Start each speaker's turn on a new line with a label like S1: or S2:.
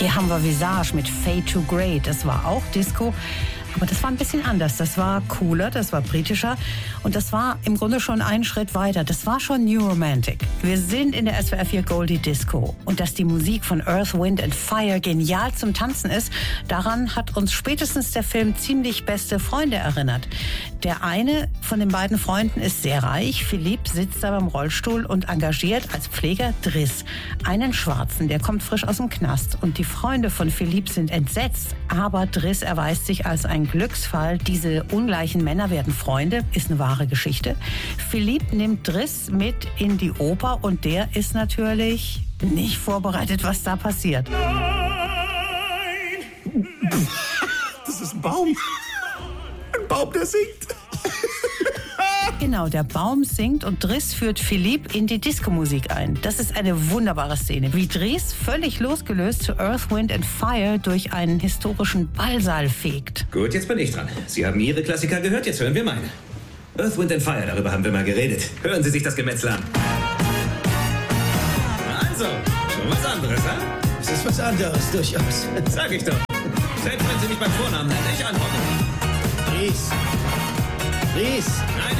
S1: Hier haben wir Visage mit Fade to Grey. Das war auch Disco, aber das war ein bisschen anders. Das war cooler, das war britischer und das war im Grunde schon einen Schritt weiter. Das war schon New Romantic. Wir sind in der SWR 4 Goldie Disco. Und dass die Musik von Earth, Wind and Fire genial zum Tanzen ist, daran hat uns spätestens der Film Ziemlich beste Freunde erinnert. Der eine von den beiden Freunden ist sehr reich. Philipp sitzt da beim Rollstuhl und engagiert als Pfleger Driss, einen Schwarzen, der kommt frisch aus dem Knast. Und die Freunde von Philipp sind entsetzt. Aber Driss erweist sich als ein Glücksfall. Diese ungleichen Männer werden Freunde, ist eine wahre Geschichte. Philipp nimmt Driss mit in die Oper und der ist natürlich nicht vorbereitet, was da passiert.
S2: Das ist ein Baum. Ein Baum, der singt.
S1: Genau, der Baum singt und Driss führt Philipp in die Disco-Musik ein. Das ist eine wunderbare Szene, wie Driss völlig losgelöst zu Earth, Wind and Fire durch einen historischen Ballsaal fegt.
S3: Gut, jetzt bin ich dran. Sie haben Ihre Klassiker gehört, jetzt hören wir meine. Earth, Wind and Fire, darüber haben wir mal geredet. Hören Sie sich das Gemetzel an. Also, schon was anderes, ha?
S2: Es ist was anderes, durchaus.
S3: Sag ich doch. Selbst wenn Sie mich beim Vornamen nennen, ich antworte.
S2: Ries.
S3: Nein,